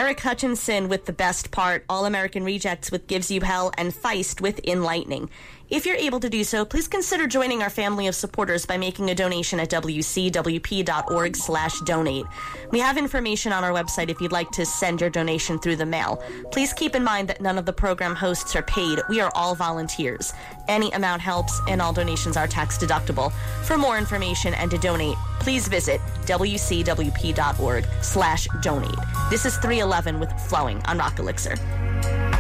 Eric Hutchinson with The Best Part, All American Rejects with Gives You Hell, and Feist with Enlightening. If you're able to do so, please consider joining our family of supporters by making a donation at wcwp.org/donate. We have information on our website if you'd like to send your donation through the mail. Please keep in mind that none of the program hosts are paid. We are all volunteers. Any amount helps, and all donations are tax deductible. For more information and to donate, please visit wcwp.org/donate. This is 311 with Flowing on Rock Elixir.